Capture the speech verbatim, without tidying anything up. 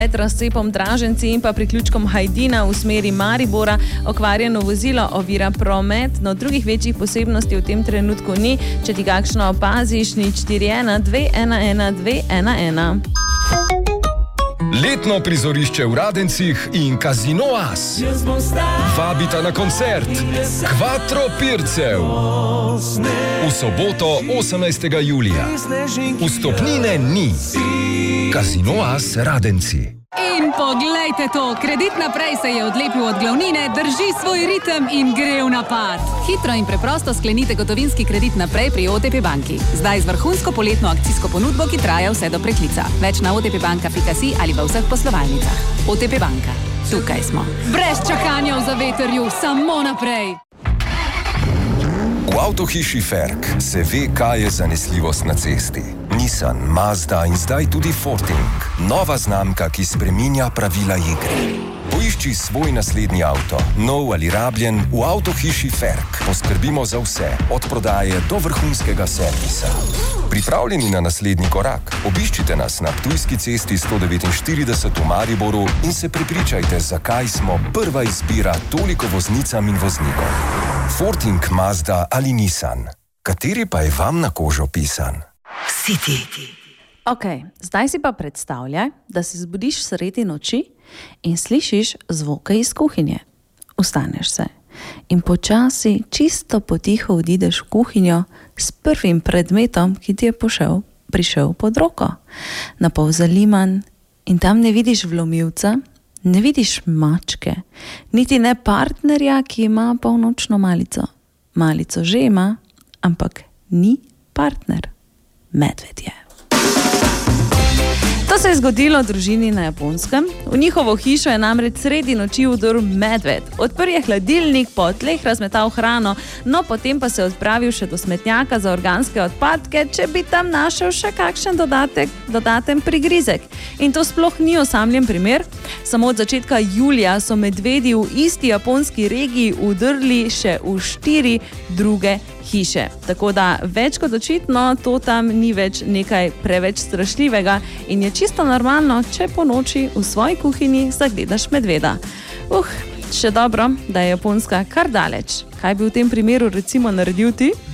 Med razcepom Draženci in pa priključkom Hajdina v smeri Maribora okvarjeno vozilo ovira promet, no drugih večjih posebnosti v tem trenutku ni. Če ti kakšno opaziš, nič štiri ena dve ena ena dve ena ena. Letno prizorišče v Radencih in Casino As vabita na koncert Quattro Pircev v soboto osemnajstega julija. Vstopnine ni. Casino As Radenci. In poglejte to, Kredit Naprej se je odlepil od glavnine, drži svoj ritem in gre v napad. Hitro in preprosto sklenite gotovinski kredit naprej pri O T P banki. Zdaj z vrhunsko poletno akcijsko ponudbo, ki traja vse do preklica. Več na otpbanka pika si ali v vseh poslovalnicah. O T P banka. Tukaj smo. Brez čakanja v zavetrju, samo naprej. V avtohiši Ferk se ve, kaj je zanesljivost na cesti. Nissan, Mazda in zdaj tudi Forting. Nova znamka, ki spreminja pravila igre. Poišči svoj naslednji avto, nov ali rabljen, v avtohiši Ferk. Poskrbimo za vse, od prodaje do vrhunskega servisa. Pripravljeni na naslednji korak? Obiščite nas na Ptujski cesti sto devetinštirideset v Mariboru in se prepričajte, zakaj smo prva izbira toliko voznicam in voznikom. Forting, Mazda ali Nissan. Kateri pa je vam na kožo pisan? City. Ok, zdaj si pa predstavljaj, da se zbudiš sredi noči in slišiš zvoke iz kuhinje. Vstaneš se in počasi, čisto potiho odideš v kuhinjo s prvim predmetom, ki ti je pošel, prišel pod roko. Napol zaliman in tam ne vidiš vlomilca, ne vidiš mačke, niti ne partnerja, ki ima polnočno malico. Malico že ima, ampak ni partner. Medved je. To se je zgodilo družini na Japonskem. V njihovo hišo je namreč sredi noči vdrl medved. Odprl je hladilnik, po tleh razmetal hrano, no potem pa se odpravil še do smetnjaka za organske odpadke, če bi tam našel še kakšen dodatek, dodaten prigrizek. In to sploh ni osamljen primer. Samo od začetka julija so medvedi v isti japonski regiji vdrli še v štiri druge hiše. Tako da več kot očitno to tam ni več nekaj preveč strašljivega in je čisto normalno, če po noči v svoji kuhinji zagledaš medveda. Uh, še dobro, da je Japonska kar daleč. Kaj bi v tem primeru recimo naredil ti?